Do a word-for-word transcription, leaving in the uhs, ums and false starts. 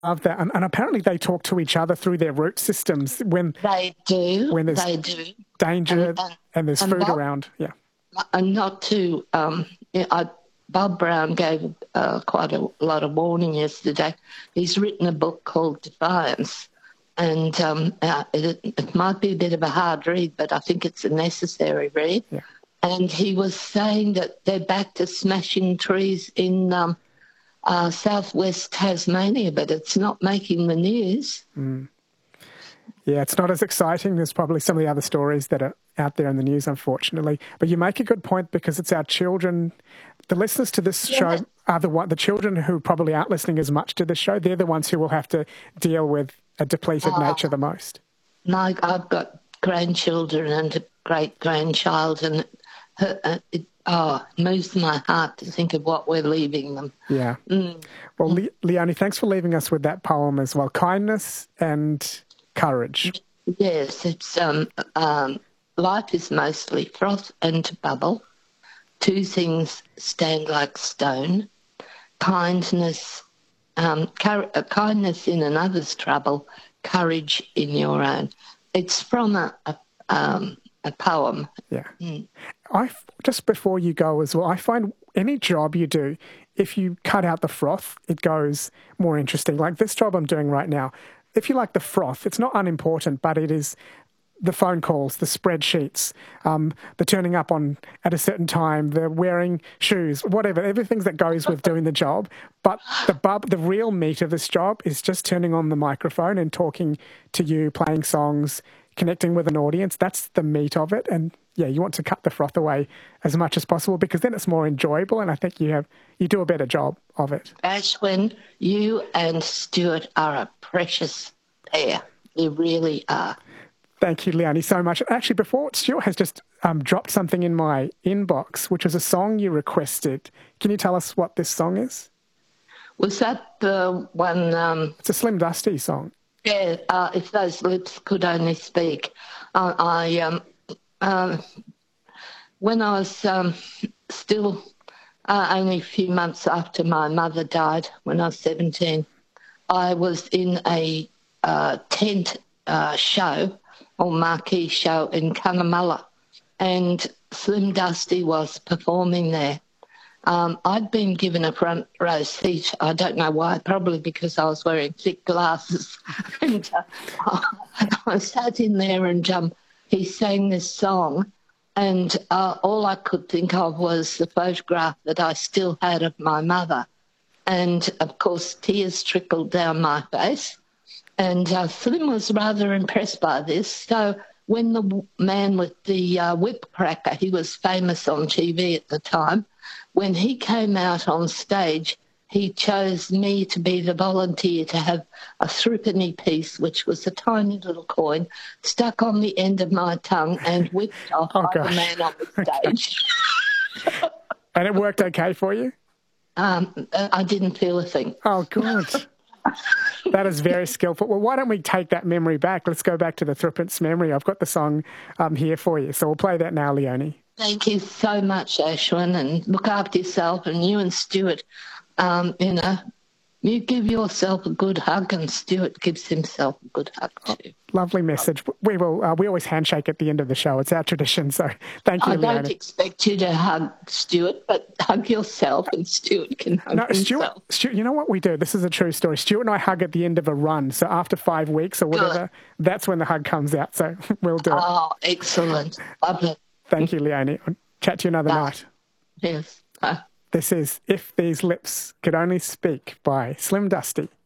love that. And, and apparently they talk to each other through their root systems when they do. when there's they do. danger and, and, and there's and food Bob, around. Yeah. And not to, um, I, Bob Brown gave uh, quite a lot of warning yesterday. He's written a book called Defiance, and um, uh, it, it might be a bit of a hard read, but I think it's a necessary read. Yeah. And he was saying that they're back to smashing trees in um, uh, southwest Tasmania, but it's not making the news. Mm. Yeah, it's not as exciting as probably some of the other stories that are out there in the news, unfortunately. But you make a good point, because it's our children. The listeners to this yeah. show are the one, the children who probably aren't listening as much to this show. They're the ones who will have to deal with a depleted oh, nature the most. My, I've got grandchildren and a great-grandchild, and her, uh, it oh, it moves my heart to think of what we're leaving them. Yeah. Mm. Well, Le- Leonie, thanks for leaving us with that poem as well. Kindness and courage. Yes, it's um, um, life is mostly froth and bubble. Two things stand like stone. Kindness, um, car- uh, kindness in another's trouble, courage in your own. It's from a a, um, a poem. Yeah. Mm. I just before you go as well, I find any job you do, if you cut out the froth, it goes more interesting. Like this job I'm doing right now. If you like the froth, it's not unimportant, but it is the phone calls, the spreadsheets, um, the turning up on at a certain time, the wearing shoes, whatever, everything that goes with doing the job. But the bub, the real meat of this job is just turning on the microphone and talking to you, playing songs, connecting with an audience. That's the meat of it. And yeah, you want to cut the froth away as much as possible, because then it's more enjoyable, and I think you have you do a better job of it. Ashwin, you and Stuart are a precious pair. You really are. Thank you, Leonie, so much. Actually, before, Stuart has just um, dropped something in my inbox, which was a song you requested. Can you tell us what this song is? Was that the one? Um, it's a Slim Dusty song. Yeah, uh, If Those Lips Could Only Speak. Uh, I um, um, when I was um, still uh, only a few months after my mother died, when I was seventeen, I was in a uh, tent uh, show, or marquee show in Cunnamulla, and Slim Dusty was performing there. Um, I'd been given a front row seat. I don't know why, probably because I was wearing thick glasses. and uh, I sat in there, and um, he sang this song, and uh, all I could think of was the photograph that I still had of my mother. And, of course, tears trickled down my face. And uh, Slim was rather impressed by this. So when the man with the uh, whip cracker, he was famous on T V at the time, when he came out on stage, he chose me to be the volunteer to have a threepenny piece, which was a tiny little coin, stuck on the end of my tongue and whipped off oh, by gosh. the man on the stage. And it worked okay for you? Um, I didn't feel a thing. Oh, good. That is very skillful. Well, why don't we take that memory back? Let's go back to the threepence memory. I've got the song um, here for you, so we'll play that now, Leonie. Thank you so much, Ashwin, and look after yourself, and you and Stuart, um, you know, you give yourself a good hug, and Stuart gives himself a good hug too. Oh, lovely message. We will. Uh, we always handshake at the end of the show. It's our tradition, so thank you, I Leonie. don't expect you to hug Stuart, but hug yourself, and Stuart can hug no, himself. Stuart, Stuart, you know what we do? This is a true story. Stuart and I hug at the end of a run, so after five weeks or whatever, good. That's when the hug comes out, so we'll do it. Oh, excellent. Lovely. Thank you, Leonie. I'll chat to you another Bye. night. Yes. Bye. This is If These Lips Could Only Speak by Slim Dusty.